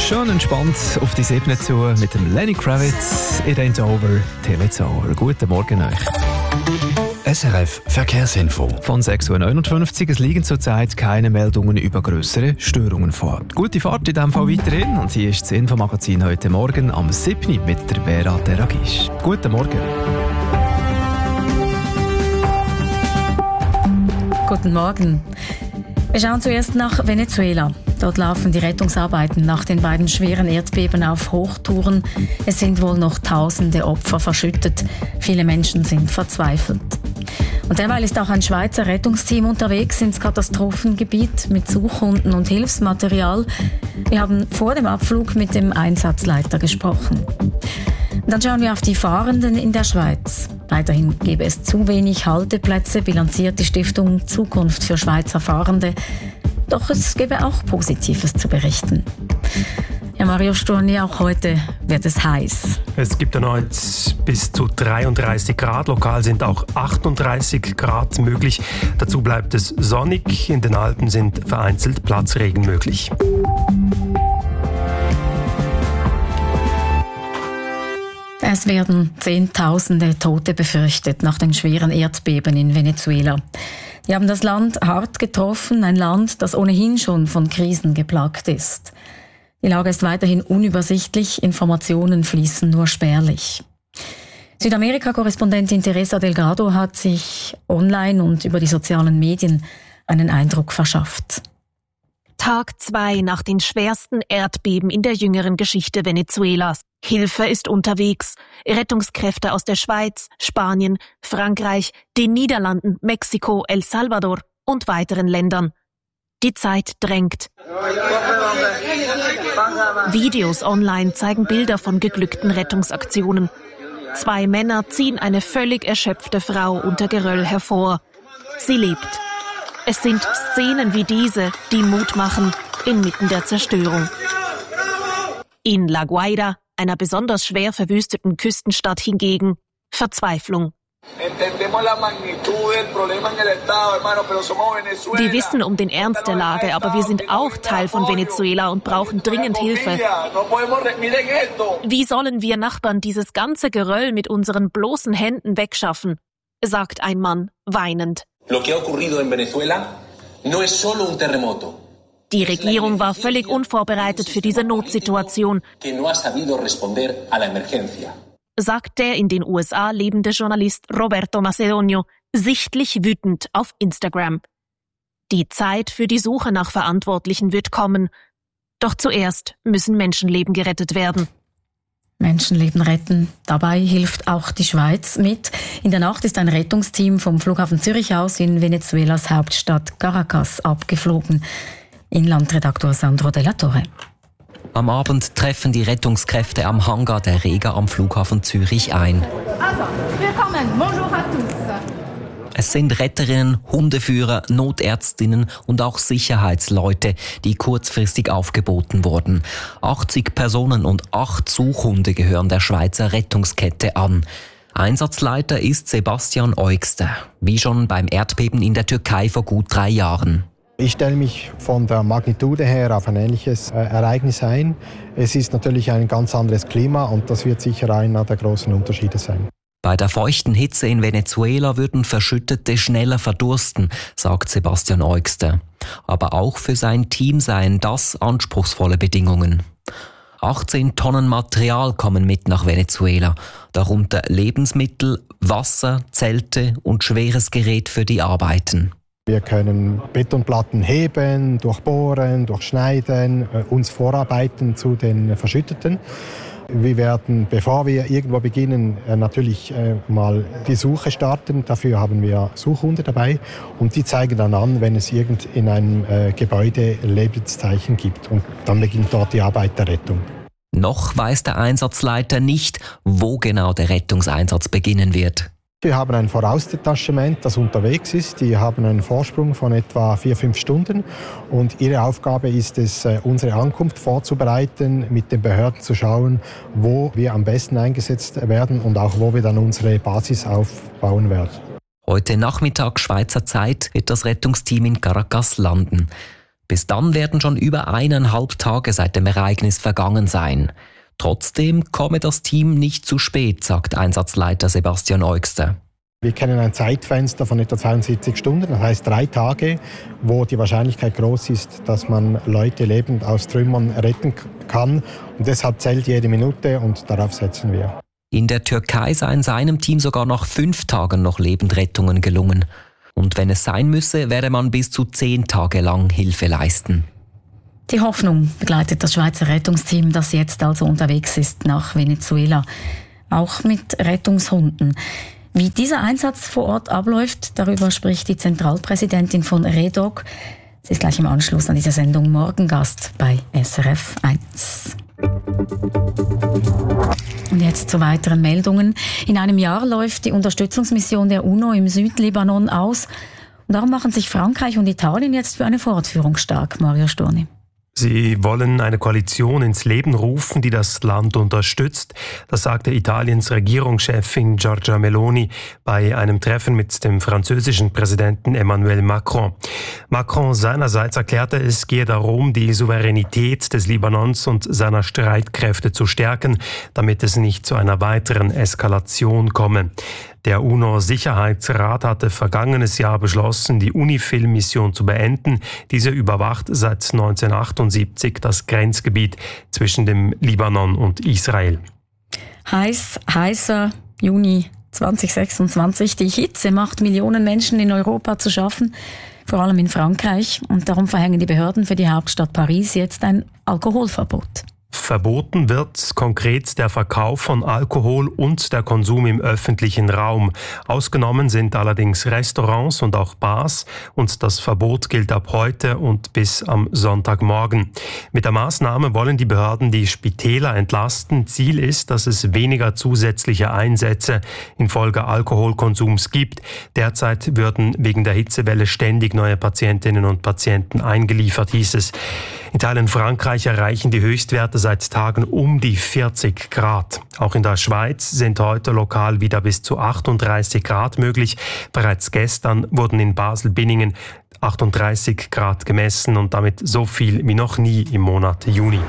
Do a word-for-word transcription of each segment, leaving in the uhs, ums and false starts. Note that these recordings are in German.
schön entspannt auf die Siebne zu mit dem Lenny Kravitz. It ain't over till it's over. Guten Morgen euch. S R F Verkehrsinfo. Von sechs Uhr neunundfünfzig. Es liegen zurzeit keine Meldungen über grössere Störungen vor. Gute Fahrt in diesem Fall weiterhin. Und hier ist das Infomagazin heute Morgen am siebten mit der Vera Terragisch. Guten Morgen. Guten Morgen. Wir schauen zuerst nach Venezuela. Dort laufen die Rettungsarbeiten nach den beiden schweren Erdbeben auf Hochtouren. Es sind wohl noch tausende Opfer verschüttet. Viele Menschen sind verzweifelt. Und derweil ist auch ein Schweizer Rettungsteam unterwegs ins Katastrophengebiet mit Suchhunden und Hilfsmaterial. Wir haben vor dem Abflug mit dem Einsatzleiter gesprochen. Und dann schauen wir auf die Fahrenden in der Schweiz. Weiterhin gäbe es zu wenig Halteplätze, bilanziert die Stiftung Zukunft für Schweizer Fahrende. Doch es gäbe auch Positives zu berichten. Ja, Mario Sturni, auch heute wird es heiß. Es gibt erneut bis zu dreiunddreißig Grad. Lokal sind auch achtunddreißig Grad möglich. Dazu bleibt es sonnig. In den Alpen sind vereinzelt Platzregen möglich. Es werden Zehntausende Tote befürchtet nach den schweren Erdbeben in Venezuela. Die haben das Land hart getroffen, ein Land, das ohnehin schon von Krisen geplagt ist. Die Lage ist weiterhin unübersichtlich, Informationen fließen nur spärlich. Südamerika-Korrespondentin Teresa Delgado hat sich online und über die sozialen Medien einen Eindruck verschafft. Tag zwei nach den schwersten Erdbeben in der jüngeren Geschichte Venezuelas. Hilfe ist unterwegs. Rettungskräfte aus der Schweiz, Spanien, Frankreich, den Niederlanden, Mexiko, El Salvador und weiteren Ländern. Die Zeit drängt. Videos online zeigen Bilder von geglückten Rettungsaktionen. Zwei Männer ziehen eine völlig erschöpfte Frau unter Geröll hervor. Sie lebt. Es sind Szenen wie diese, die Mut machen, inmitten der Zerstörung. In La Guaira, einer besonders schwer verwüsteten Küstenstadt hingegen, Verzweiflung. Wir wissen um den Ernst der Lage, aber wir sind auch Teil von Venezuela und brauchen dringend Hilfe. Wie sollen wir Nachbarn dieses ganze Geröll mit unseren bloßen Händen wegschaffen? Sagt ein Mann, weinend. Die Regierung war völlig unvorbereitet für diese Notsituation, sagt der in den U S A lebende Journalist Roberto Macedonio, sichtlich wütend auf Instagram. Die Zeit für die Suche nach Verantwortlichen wird kommen. Doch zuerst müssen Menschenleben gerettet werden. Menschenleben retten. Dabei hilft auch die Schweiz mit. In der Nacht ist ein Rettungsteam vom Flughafen Zürich aus in Venezuelas Hauptstadt Caracas abgeflogen. Inlandredaktor Sandro Della Torre. Am Abend treffen die Rettungskräfte am Hangar der Rega am Flughafen Zürich ein. Also, willkommen, bonjour à tous. Es sind Retterinnen, Hundeführer, Notärztinnen und auch Sicherheitsleute, die kurzfristig aufgeboten wurden. achtzig Personen und acht Suchhunde gehören der Schweizer Rettungskette an. Einsatzleiter ist Sebastian Eugster, wie schon beim Erdbeben in der Türkei vor gut drei Jahren. Ich stelle mich von der Magnitude her auf ein ähnliches äh, Ereignis ein. Es ist natürlich ein ganz anderes Klima und das wird sicher einer der großen Unterschiede sein. Bei der feuchten Hitze in Venezuela würden Verschüttete schneller verdursten, sagt Sebastian Eugster. Aber auch für sein Team seien das anspruchsvolle Bedingungen. achtzehn Tonnen Material kommen mit nach Venezuela, darunter Lebensmittel, Wasser, Zelte und schweres Gerät für die Arbeiten. Wir können Betonplatten heben, durchbohren, durchschneiden, uns vorarbeiten zu den Verschütteten. Wir werden, bevor wir irgendwo beginnen, natürlich mal die Suche starten. Dafür haben wir Suchhunde dabei und die zeigen dann an, wenn es irgend in einem Gebäude Lebenszeichen gibt. Und dann beginnt dort die Arbeit der Rettung. Noch weiß der Einsatzleiter nicht, wo genau der Rettungseinsatz beginnen wird. Wir haben ein Vorausdetachement, das unterwegs ist. Die haben einen Vorsprung von etwa vier, fünf Stunden. Und ihre Aufgabe ist es, unsere Ankunft vorzubereiten, mit den Behörden zu schauen, wo wir am besten eingesetzt werden und auch wo wir dann unsere Basis aufbauen werden. Heute Nachmittag Schweizer Zeit wird das Rettungsteam in Caracas landen. Bis dann werden schon über eineinhalb Tage seit dem Ereignis vergangen sein. Trotzdem komme das Team nicht zu spät, sagt Einsatzleiter Sebastian Eugster. Wir kennen ein Zeitfenster von etwa zweiundsiebzig Stunden, das heißt drei Tage, wo die Wahrscheinlichkeit groß ist, dass man Leute lebend aus Trümmern retten kann. Und deshalb zählt jede Minute und darauf setzen wir. In der Türkei seien seinem Team sogar nach fünf Tagen noch Lebendrettungen gelungen. Und wenn es sein müsse, werde man bis zu zehn Tage lang Hilfe leisten. Die Hoffnung begleitet das Schweizer Rettungsteam, das jetzt also unterwegs ist nach Venezuela. Auch mit Rettungshunden. Wie dieser Einsatz vor Ort abläuft, darüber spricht die Zentralpräsidentin von REDOC. Sie ist gleich im Anschluss an diese Sendung Morgengast bei S R F eins. Und jetzt zu weiteren Meldungen. In einem Jahr läuft die Unterstützungsmission der UNO im Südlibanon aus. Und darum machen sich Frankreich und Italien jetzt für eine Fortführung stark. Mario Storni. Sie wollen eine Koalition ins Leben rufen, die das Land unterstützt. Das sagte Italiens Regierungschefin Giorgia Meloni bei einem Treffen mit dem französischen Präsidenten Emmanuel Macron. Macron seinerseits erklärte, es gehe darum, die Souveränität des Libanons und seiner Streitkräfte zu stärken, damit es nicht zu einer weiteren Eskalation komme. Der UNO-Sicherheitsrat hatte vergangenes Jahr beschlossen, die UNIFIL-Mission zu beenden. Diese überwacht seit neunzehnhundertachtundsiebzig das Grenzgebiet zwischen dem Libanon und Israel. Heiß, heißer Juni zweitausendsechsundzwanzig. Die Hitze macht Millionen Menschen in Europa zu schaffen, vor allem in Frankreich. Und darum verhängen die Behörden für die Hauptstadt Paris jetzt ein Alkoholverbot. Verboten wird konkret der Verkauf von Alkohol und der Konsum im öffentlichen Raum. Ausgenommen sind allerdings Restaurants und auch Bars und das Verbot gilt ab heute und bis am Sonntagmorgen. Mit der Maßnahme wollen die Behörden die Spitäler entlasten. Ziel ist, dass es weniger zusätzliche Einsätze infolge Alkoholkonsums gibt. Derzeit würden wegen der Hitzewelle ständig neue Patientinnen und Patienten eingeliefert, hieß es. Italien und Frankreich erreichen die Höchstwerte seit Tagen um die vierzig Grad. Auch in der Schweiz sind heute lokal wieder bis zu achtunddreißig Grad möglich. Bereits gestern wurden in Basel-Binningen achtunddreißig Grad gemessen und damit so viel wie noch nie im Monat Juni.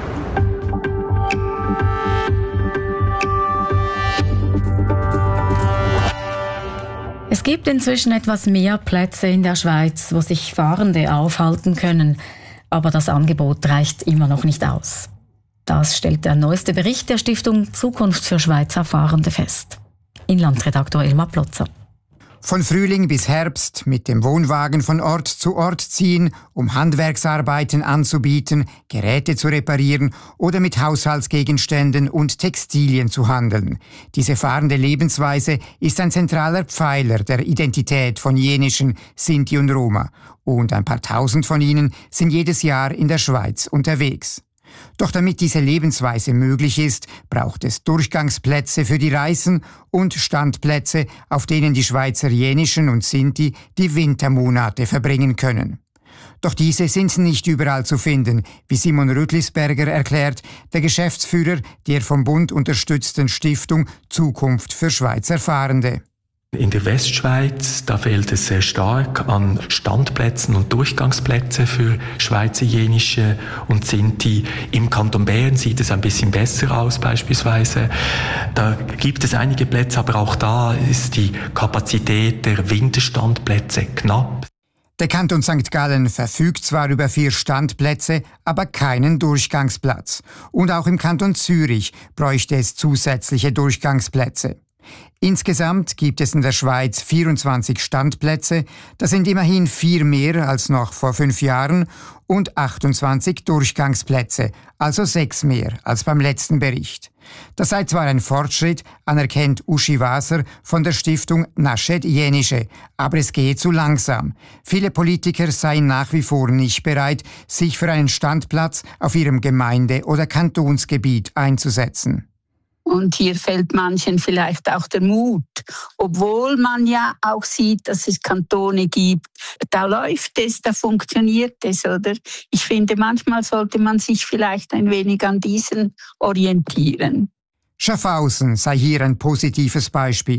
Es gibt inzwischen etwas mehr Plätze in der Schweiz, wo sich Fahrende aufhalten können. Aber das Angebot reicht immer noch nicht aus. Das stellt der neueste Bericht der Stiftung Zukunft für Schweizer Fahrende fest. Inlandredaktor Ilma Plotzer. Von Frühling bis Herbst mit dem Wohnwagen von Ort zu Ort ziehen, um Handwerksarbeiten anzubieten, Geräte zu reparieren oder mit Haushaltsgegenständen und Textilien zu handeln. Diese fahrende Lebensweise ist ein zentraler Pfeiler der Identität von jenischen Sinti und Roma. Und ein paar Tausend von ihnen sind jedes Jahr in der Schweiz unterwegs. Doch damit diese Lebensweise möglich ist, braucht es Durchgangsplätze für die Reisen und Standplätze, auf denen die Schweizer Jenischen und Sinti die Wintermonate verbringen können. Doch diese sind nicht überall zu finden, wie Simon Rüttlisberger erklärt, der Geschäftsführer der vom Bund unterstützten Stiftung Zukunft für Schweizer Fahrende. In der Westschweiz, da fehlt es sehr stark an Standplätzen und Durchgangsplätze für Schweizer Jenische und Sinti. Im Kanton Bern sieht es ein bisschen besser aus beispielsweise. Da gibt es einige Plätze, aber auch da ist die Kapazität der Winterstandplätze knapp. Der Kanton Sankt Gallen verfügt zwar über vier Standplätze, aber keinen Durchgangsplatz. Und auch im Kanton Zürich bräuchte es zusätzliche Durchgangsplätze. Insgesamt gibt es in der Schweiz vierundzwanzig Standplätze, das sind immerhin vier mehr als noch vor fünf Jahren, und achtundzwanzig Durchgangsplätze, also sechs mehr als beim letzten Bericht. Das sei zwar ein Fortschritt, anerkennt Uschi Waser von der Stiftung Naschet Jenische, aber es gehe zu langsam. Viele Politiker seien nach wie vor nicht bereit, sich für einen Standplatz auf ihrem Gemeinde- oder Kantonsgebiet einzusetzen. Und hier fehlt manchen vielleicht auch der Mut, obwohl man ja auch sieht, dass es Kantone gibt. Da läuft es, da funktioniert es, oder? Ich finde, manchmal sollte man sich vielleicht ein wenig an diesen orientieren. Schaffhausen sei hier ein positives Beispiel.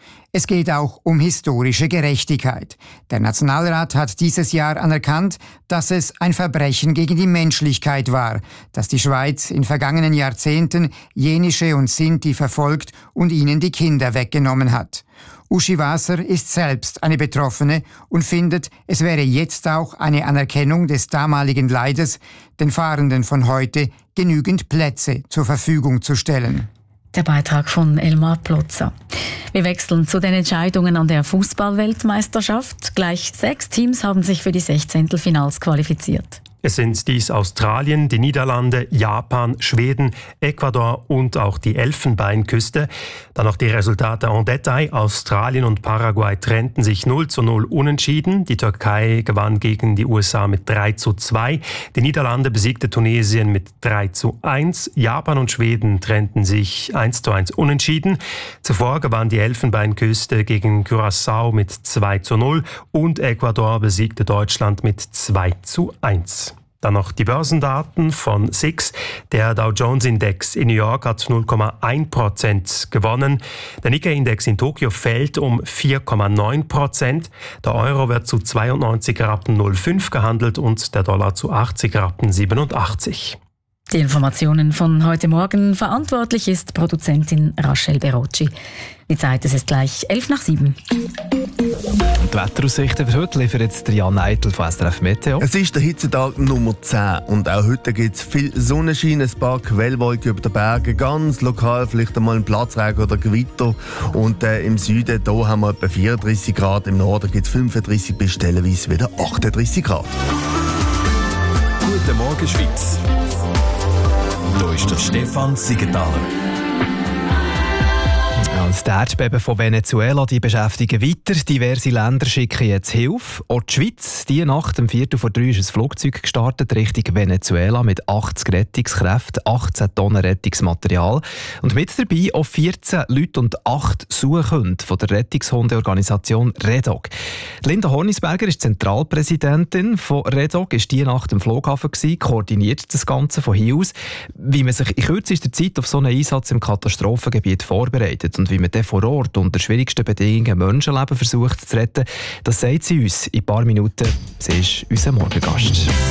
Es geht auch um historische Gerechtigkeit. Der Nationalrat hat dieses Jahr anerkannt, dass es ein Verbrechen gegen die Menschlichkeit war, dass die Schweiz in vergangenen Jahrzehnten Jenische und Sinti verfolgt und ihnen die Kinder weggenommen hat. Uschi Wasser ist selbst eine Betroffene und findet, es wäre jetzt auch eine Anerkennung des damaligen Leides, den Fahrenden von heute genügend Plätze zur Verfügung zu stellen. Der Beitrag von Elmar Plotzer. Wir wechseln zu den Entscheidungen an der Fußball-Weltmeisterschaft. Gleich sechs Teams haben sich für die Sechzehntelfinals qualifiziert. Es sind dies Australien, die Niederlande, Japan, Schweden, Ecuador und auch die Elfenbeinküste. Dann noch die Resultate en Detail. Australien und Paraguay trennten sich null zu null unentschieden. Die Türkei gewann gegen die U S A mit drei zu zwei. Die Niederlande besiegte Tunesien mit drei zu eins. Japan und Schweden trennten sich eins zu eins unentschieden. Zuvor gewann die Elfenbeinküste gegen Curaçao mit zwei zu null und Ecuador besiegte Deutschland mit zwei zu eins. Dann noch die Börsendaten von S I X. Der Dow Jones Index in New York hat null Komma eins Prozent gewonnen. Der Nikkei-Index in Tokio fällt um vier Komma neun Prozent. Der Euro wird zu zweiundneunzig Rappen null fünf gehandelt und der Dollar zu achtzig Rappen siebenundachtzig. Die Informationen von heute Morgen. Verantwortlich ist Produzentin Rachel Berocci. Die Zeit ist gleich elf nach sieben. Die Wetteraussichten für heute liefert jetzt Jan Eitel von S R F Meteo. Es ist der Hitzetag Nummer zehn und auch heute gibt es viel Sonnenschein, ein paar Quellwolken über den Bergen, ganz lokal vielleicht einmal ein Platzregen oder Gewitter. Und äh, im Süden da haben wir etwa vierunddreissig Grad, im Norden gibt es fünfunddreissig bis stellenweise wieder achtunddreissig Grad. Guten Morgen Schweiz. Hier ist der Stefan Siegenthaler. Das Erdbeben von Venezuela die beschäftigen weiter. Diverse Länder schicken jetzt Hilfe. Auch die Schweiz. Die Nacht um Viertel vor drei ist ein Flugzeug gestartet Richtung Venezuela mit achtzig Rettungskräften, achtzehn Tonnen Rettungsmaterial. Und mit dabei auch vierzehn Leute und acht Suchhunde von der Rettungshundeorganisation REDOG. Linda Hornisberger ist Zentralpräsidentin von REDOG, ist die Nacht im Flughafen gewesen, koordiniert das Ganze von hier aus. Wie man sich in kürzester Zeit auf so einen Einsatz im Katastrophengebiet vorbereitet und wie man dann vor Ort unter schwierigsten Bedingungen Menschenleben versucht zu retten, das sagt sie uns in ein paar Minuten. Sie ist unser Morgengast.